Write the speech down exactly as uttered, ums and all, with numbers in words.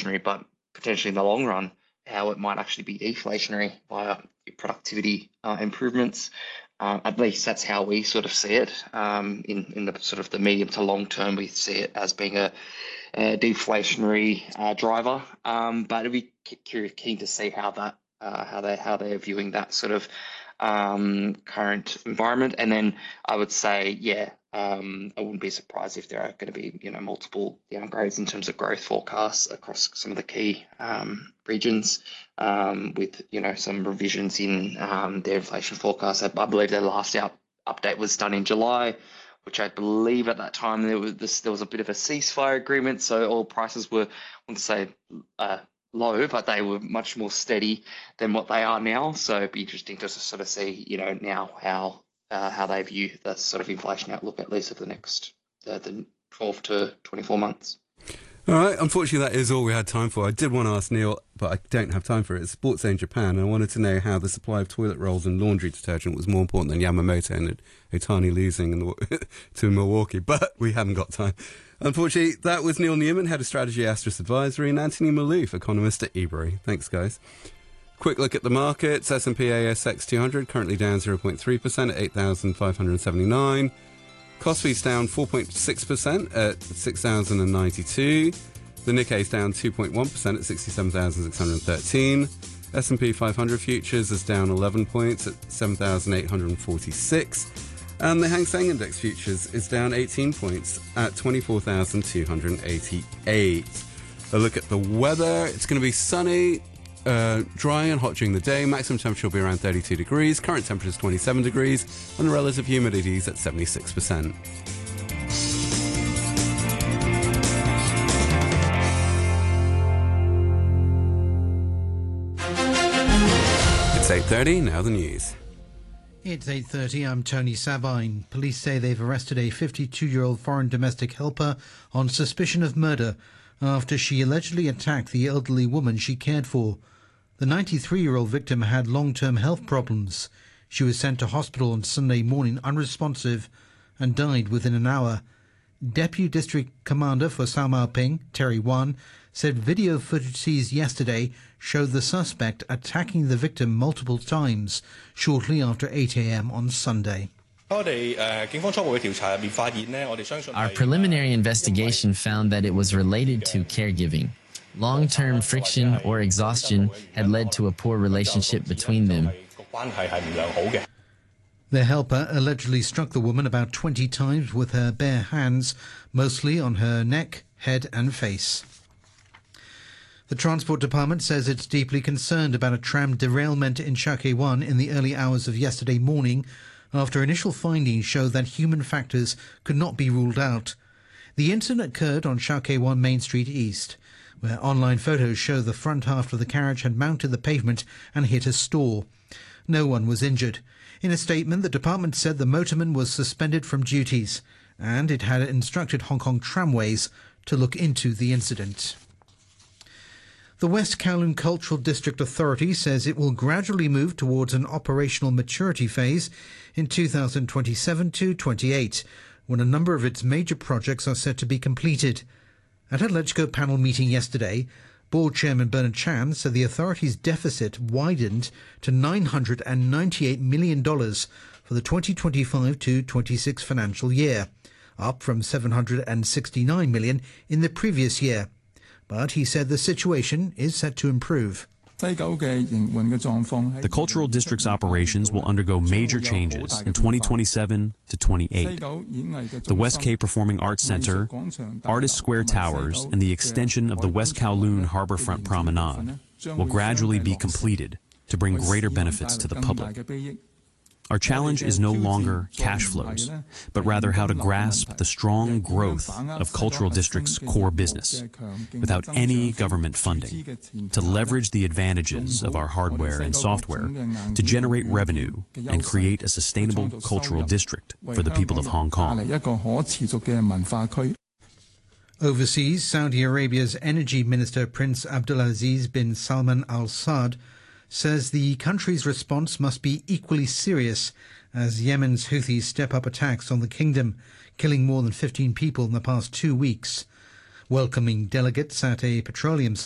inflationary, but potentially in the long run, how it might actually be deflationary via productivity uh, improvements. Uh, at least that's how we sort of see it. Um, in in the sort of the medium to long term, we see it as being a, a deflationary uh, driver. Um, but I'd be curious, keen to see how that uh, how they how they're viewing that sort of um, current environment. And then I would say, yeah, um, I wouldn't be surprised if there are going to be you know multiple downgrades in terms of growth forecasts across some of the key um, regions, um, with you know some revisions in um, their inflation forecast. I, I believe their last out, update was done in July, which I believe at that time there was this, there was a bit of a ceasefire agreement, so oil prices were, I wouldn't say uh, low, but they were much more steady than what they are now. So it'd be interesting to sort of see you know now how uh, how they view the sort of inflation outlook, at least for the next uh, the twelve to twenty-four months. All right, unfortunately that is all we had time for. I did want to ask Neil, but I don't have time for it. It's Sports Zone Japan, and I wanted to know how the supply of toilet rolls and laundry detergent was more important than Yamamoto and Otani losing in the, to Milwaukee, but we haven't got time. Unfortunately, that was Neil Newman, Head of Strategy Asterisk Advisory, and Anthony Malouf, Economist at Ebury. Thanks, guys. Quick look at the markets. S and P A S X two hundred currently down zero point three percent at eight thousand five hundred seventy-nine. Kospi's down four point six percent at six thousand ninety-two. The Nikkei's down two point one percent at sixty-seven thousand six hundred thirteen. S and P five hundred futures is down eleven points at seven thousand eight hundred forty-six. And the Hang Seng Index futures is down eighteen points at twenty-four thousand two hundred eighty-eight. A look at the weather. It's going to be sunny, uh, dry and hot during the day. Maximum temperature will be around thirty-two degrees. Current temperature is twenty-seven degrees. And the relative humidity is at seventy-six percent. It's eight thirty, now the news. It's eight thirty, I'm Tony Sabine. Police say they've arrested a fifty-two-year-old foreign domestic helper on suspicion of murder after she allegedly attacked the elderly woman she cared for. The ninety-three-year-old victim had long-term health problems. She was sent to hospital on Sunday morning unresponsive and died within an hour. Deputy District Commander for Sao Mau Ping, Terry Wan, said video footage seized yesterday showed the suspect attacking the victim multiple times shortly after eight a.m. on Sunday. Our preliminary investigation found that it was related to caregiving. Long-term friction or exhaustion had led to a poor relationship between them. The helper allegedly struck the woman about twenty times with her bare hands, mostly on her neck, head and face. The Transport Department says it's deeply concerned about a tram derailment in Sha Khe Wan in the early hours of yesterday morning after initial findings show that human factors could not be ruled out. The incident occurred on Sha Khe Wan Main Street East, where online photos show the front half of the carriage had mounted the pavement and hit a store. No one was injured. In a statement, the department said the motorman was suspended from duties and it had instructed Hong Kong Tramways to look into the incident. The West Kowloon Cultural District Authority says it will gradually move towards an operational maturity phase in two thousand twenty-seven to twenty-eight, when a number of its major projects are set to be completed. At a LegCo panel meeting yesterday, Board Chairman Bernard Chan said the authority's deficit widened to nine hundred ninety-eight million dollars for the twenty twenty-five to twenty-six financial year, up from seven hundred sixty-nine million dollars in the previous year. But he said the situation is set to improve. The cultural district's operations will undergo major changes in twenty twenty-seven to twenty-eight. The West Kei Performing Arts Center, Artist Square Towers, and the extension of the West Kowloon Harbourfront Promenade will gradually be completed to bring greater benefits to the public. Our challenge is no longer cash flows, but rather how to grasp the strong growth of Cultural District's core business without any government funding, to leverage the advantages of our hardware and software to generate revenue and create a sustainable cultural district for the people of Hong Kong. Overseas, Saudi Arabia's Energy Minister Prince Abdulaziz bin Salman Al Saud says the country's response must be equally serious as Yemen's Houthis step up attacks on the kingdom, killing more than fifteen people in the past two weeks. Welcoming delegates at a petroleum